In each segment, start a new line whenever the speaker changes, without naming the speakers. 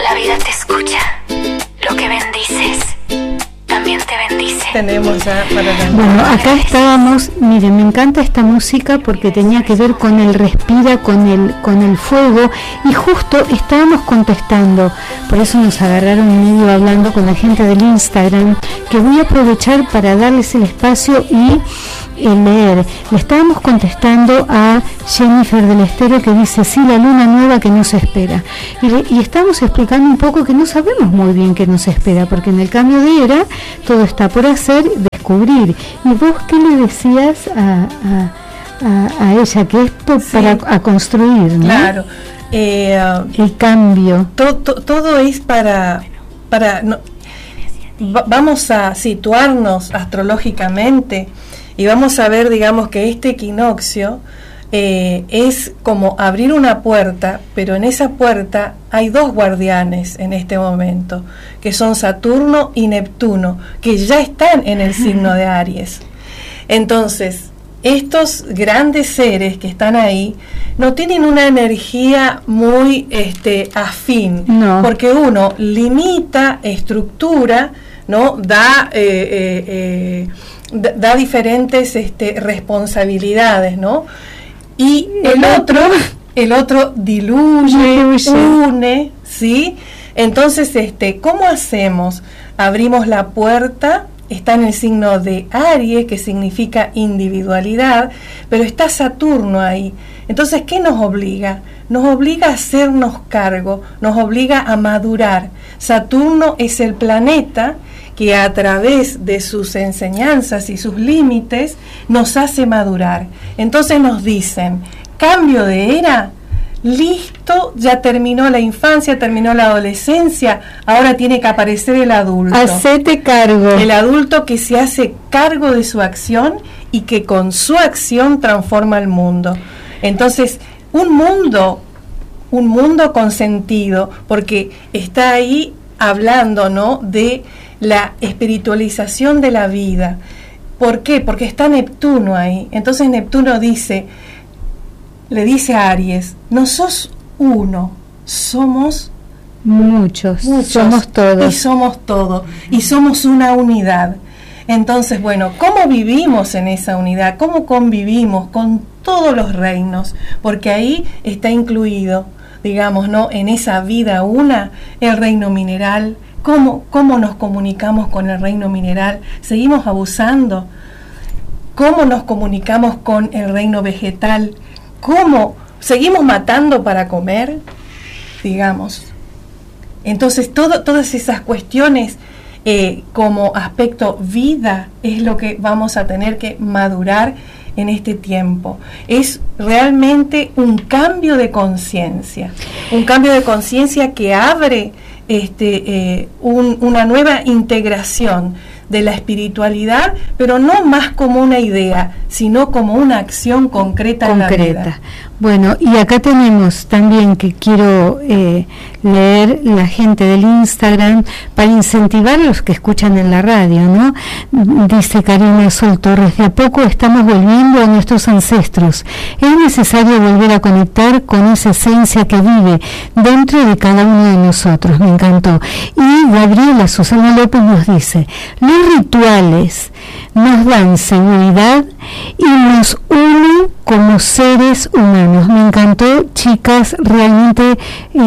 La vida te escucha. Lo que bendices también te bendice.
Tenemos ya para la...
Bueno, acá estábamos, miren, me encanta esta música porque tenía que ver con el respira, con el fuego, y justo estábamos contestando, por eso nos agarraron medio hablando con la gente del Instagram, que voy a aprovechar para darles el espacio y leer. Le estábamos contestando a Jennifer del Estero, que dice: sí, la luna nueva que nos espera, y estamos explicando un poco que no sabemos muy bien qué nos espera, porque en el cambio de era todo está por hacer, descubrir. ¿Y vos qué le decías a ella? Que esto sí, para construir, ¿no?
Claro,
el cambio,
todo es para no, vamos a situarnos astrológicamente y vamos a ver, digamos, que este equinoccio es como abrir una puerta, pero en esa puerta hay dos guardianes en este momento, que son Saturno y Neptuno, que ya están en el signo de Aries. Entonces, estos grandes seres que están ahí no tienen una energía muy afín,
no,
porque uno limita, estructura, ¿no? Da diferentes responsabilidades, ¿no? Y el otro diluye, une, ¿sí? Entonces, ¿cómo hacemos? Abrimos la puerta, está en el signo de Aries, que significa individualidad, pero está Saturno ahí. Entonces, ¿qué nos obliga? Nos obliga a hacernos cargo, nos obliga a madurar. Saturno es el planeta que a través de sus enseñanzas y sus límites nos hace madurar. Entonces nos dicen: cambio de era, listo, ya terminó la infancia, terminó la adolescencia, ahora tiene que aparecer el adulto.
Hacete cargo.
El adulto que se hace cargo de su acción y que con su acción transforma el mundo. Entonces, un mundo con sentido, porque está ahí hablando, ¿no?, de la espiritualización de la vida. ¿Por qué? Porque está Neptuno ahí. Entonces Neptuno le dice a Aries: no sos uno, somos muchos, somos todos. Y somos todo, y somos una unidad. Entonces, bueno, ¿cómo vivimos en esa unidad? ¿Cómo convivimos con todos los reinos? Porque ahí está incluido, digamos, ¿no?, en esa vida una, el reino mineral. ¿Cómo nos comunicamos con el reino mineral? ¿Seguimos abusando? ¿Cómo nos comunicamos con el reino vegetal? ¿Cómo seguimos matando para comer? Digamos. Entonces, todas esas cuestiones como aspecto vida es lo que vamos a tener que madurar en este tiempo. Es realmente un cambio de conciencia. Un cambio de conciencia que abre una nueva integración de la espiritualidad, pero no más como una idea, sino como una acción concreta en la vida.
Bueno, y acá tenemos también, que quiero leer la gente del Instagram para incentivar a los que escuchan en la radio, ¿no? Dice Karina Sol Torres: de a poco estamos volviendo a nuestros ancestros. Es necesario volver a conectar con esa esencia que vive dentro de cada uno de nosotros. Me encantó. Y Gabriela Susana López nos dice: los rituales nos dan seguridad y nos unen como seres humanos. Me encantó, chicas, realmente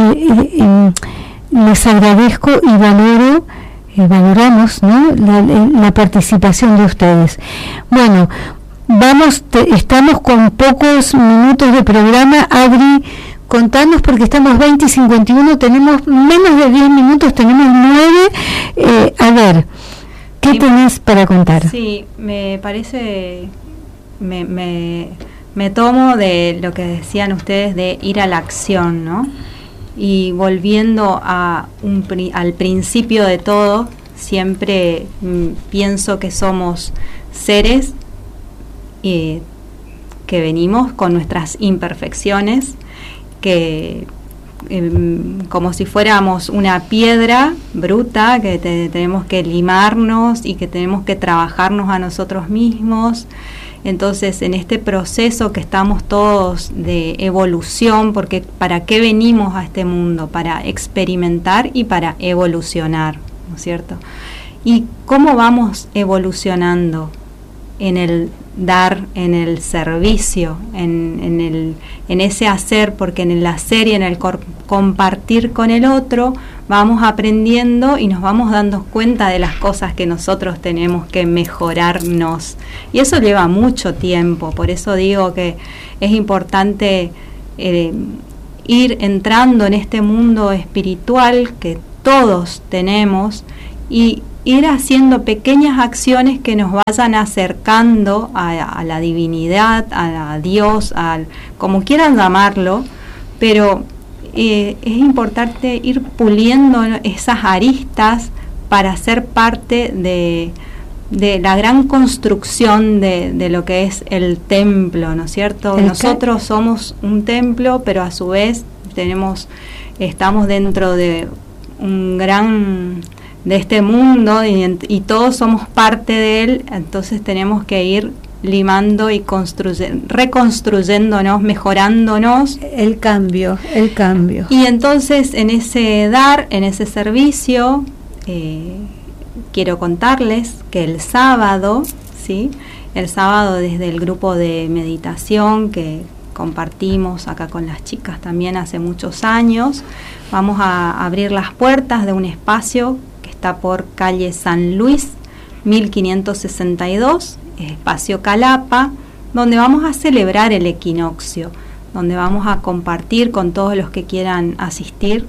les agradezco y valoramos, ¿no?, la participación de ustedes. Bueno, estamos con pocos minutos de programa. Adri, contanos, porque estamos 20 y 51, tenemos menos de 10 minutos, tenemos 9. A ver, ¿qué tenés para contar?
Sí, me parece, me tomo de lo que decían ustedes de ir a la acción, ¿no? Y volviendo al principio de todo, siempre pienso que somos seres que venimos con nuestras imperfecciones, que como si fuéramos una piedra bruta, que tenemos que limarnos y que tenemos que trabajarnos a nosotros mismos, Entonces, en este proceso que estamos todos de evolución, porque ¿para qué venimos a este mundo? Para experimentar y para evolucionar, ¿no es cierto? ¿Y cómo vamos evolucionando? En el dar, en el servicio, en ese hacer, porque en el hacer y en el compartir con el otro vamos aprendiendo y nos vamos dando cuenta de las cosas que nosotros tenemos que mejorarnos, y eso lleva mucho tiempo. Por eso digo que es importante ir entrando en este mundo espiritual que todos tenemos y ir haciendo pequeñas acciones que nos vayan acercando a la divinidad, a Dios, como quieran llamarlo, pero es importante ir puliendo esas aristas para ser parte de la gran construcción de lo que es el templo, ¿no es cierto? Nosotros somos un templo, pero a su vez estamos dentro de este mundo y todos somos parte de él. Entonces tenemos que ir limando y reconstruyéndonos, mejorándonos.
El cambio.
Y entonces en ese dar, en ese servicio, quiero contarles que el sábado, ¿sí? El sábado, desde el grupo de meditación que compartimos acá con las chicas también hace muchos años, vamos a abrir las puertas de un espacio que está por calle San Luis 1562, espacio Calapa, donde vamos a celebrar el equinoccio, donde vamos a compartir con todos los que quieran asistir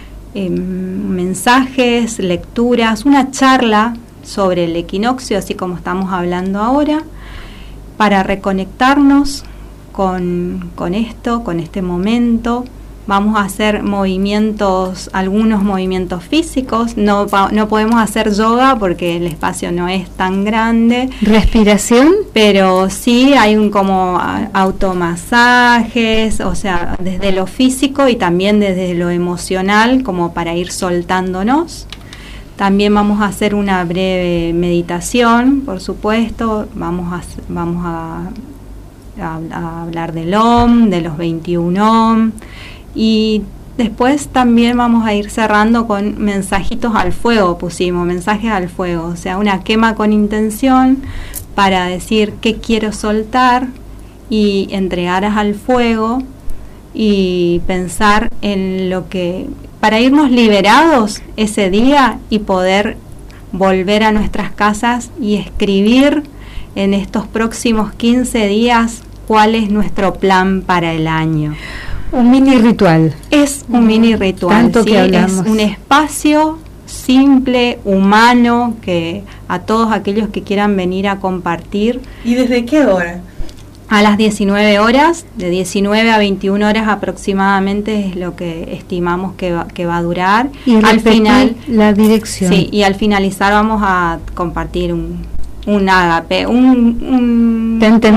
mensajes, lecturas, una charla sobre el equinoccio, así como estamos hablando ahora, para reconectarnos con esto, con este momento. Vamos a hacer algunos movimientos físicos. No podemos hacer yoga porque el espacio no es tan grande.
¿Respiración?
Pero sí hay como automasajes, o sea, desde lo físico y también desde lo emocional, como para ir soltándonos. También vamos a hacer una breve meditación, por supuesto. Vamos a hablar del OM, de los 21 OM. Y después también vamos a ir cerrando con mensajitos al fuego, pusimos mensajes al fuego, o sea, una quema con intención para decir qué quiero soltar y entregar al fuego y pensar en lo que, para irnos liberados ese día y poder volver a nuestras casas y escribir en estos próximos 15 días cuál es nuestro plan para el año.
Un mini ritual.
Es un mini ritual,
tanto
¿sí?
Que hablamos.
Es un espacio simple, humano, que a todos aquellos que quieran venir a compartir.
¿Y desde qué hora?
A las 19 horas, de 19 a 21 horas aproximadamente es lo que estimamos que va a durar.
Y
al final
la dirección.
Sí, y al finalizar vamos a compartir un ágape, un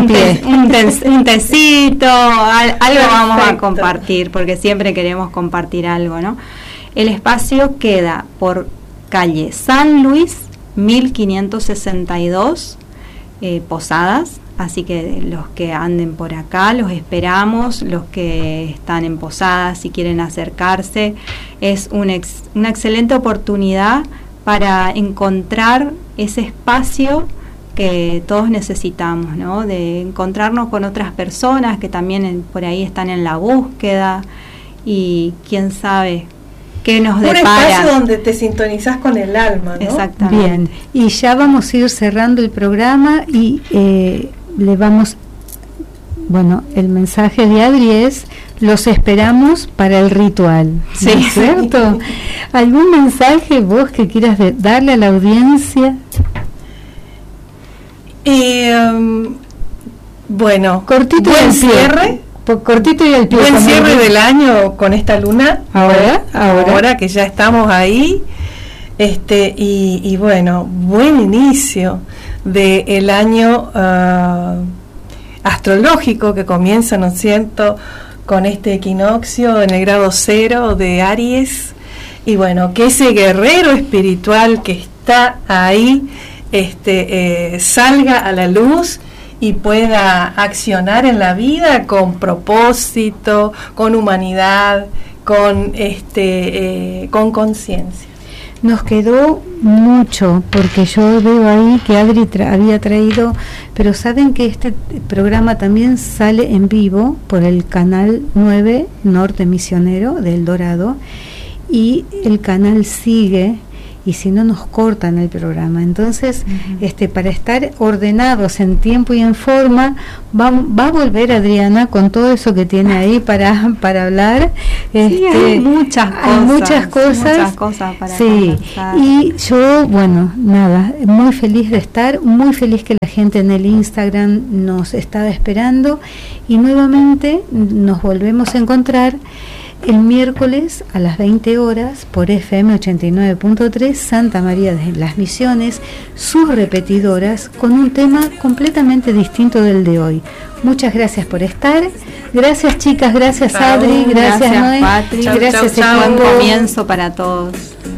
tecito, algo vamos a compartir, porque siempre queremos compartir algo, ¿no? El espacio queda por calle San Luis 1562, Posadas, así que los que anden por acá los esperamos, los que están en Posadas, si quieren acercarse, es una excelente oportunidad para encontrar ese espacio que todos necesitamos, ¿no? De encontrarnos con otras personas que también por ahí están en la búsqueda y quién sabe qué nos depara.
Un espacio donde te sintonizás con el alma, ¿no?
Exactamente.
Bien, y ya vamos a ir cerrando el programa y le vamos, el mensaje de Adri es: los esperamos para el ritual,
sí,
¿no es cierto? Sí. ¿Algún mensaje vos que quieras darle a la audiencia?
Cortito y al cierre.
Cortito y al pie.
Buen cierre del año con esta luna. Ahora que ya estamos ahí. Y buen inicio del año astrológico que comienza, ¿no es cierto?, con este equinoccio en el grado 0 de Aries. Y que ese guerrero espiritual que está ahí salga a la luz y pueda accionar en la vida con propósito, con humanidad, con conciencia.
Nos quedó mucho, porque yo veo ahí que Adri había traído, pero saben que este programa también sale en vivo por el canal 9 Norte Misionero del Dorado, y el canal sigue, y si no nos cortan el programa. Entonces, para estar ordenados en tiempo y en forma, va a volver Adriana con todo eso que tiene ahí para hablar.
Sí, hay muchas cosas para conversar.
Y yo, bueno, nada, muy feliz de estar, muy feliz que la gente en el Instagram nos estaba esperando, y nuevamente nos volvemos a encontrar el miércoles a las 20 horas por FM 89.3 Santa María de las Misiones, sus repetidoras, con un tema completamente distinto del de hoy. Muchas gracias por estar. Gracias, chicas, gracias, Adri, gracias Noé,
Patri,
gracias,
buen comienzo para todos.